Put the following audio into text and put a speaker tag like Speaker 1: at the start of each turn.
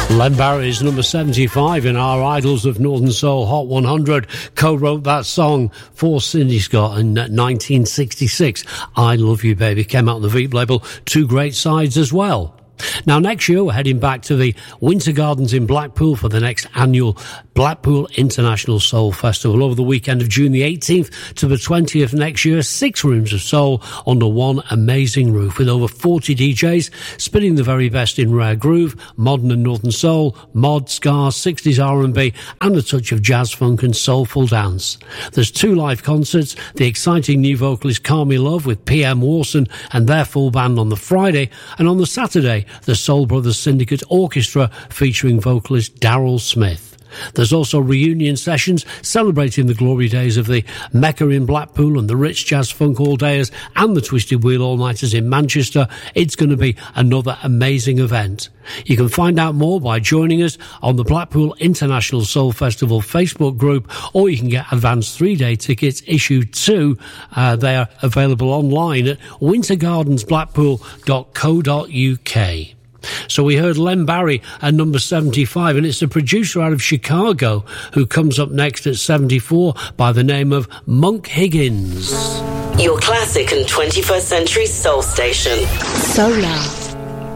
Speaker 1: Len Barrett is number 75 in our Idols of Northern Soul Hot 100. Co-wrote that song for Cindy Scott in 1966. I Love You Baby came out on the Veep label. Two great sides as well. Now, next year, we're heading back to the Winter Gardens in Blackpool for the next annual Blackpool International Soul Festival over the weekend of June the 18th to the 20th next year. 6 rooms of soul under one amazing roof with over 40 DJs spinning the very best in rare groove, modern and northern soul, mod, ska, 60s R&B and a touch of jazz funk and soulful dance. There's 2 live concerts, the exciting new vocalist Carmi Love with PM Warson and their full band on the Friday, and on the Saturday the Soul Brothers Syndicate Orchestra featuring vocalist Daryl Smith. There's also reunion sessions celebrating the glory days of the Mecca in Blackpool and the Ritz Jazz Funk All Dayers and the Twisted Wheel All Nighters in Manchester. It's going to be another amazing event. You can find out more by joining us on the Blackpool International Soul Festival Facebook group, or you can get advanced 3-day tickets issued too. They are available online at wintergardensblackpool.co.uk. So we heard Len Barry at number 75, and it's a producer out of Chicago who comes up next at 74 by the name of Monk Higgins.
Speaker 2: Your classic and 21st century soul station.
Speaker 3: Solar.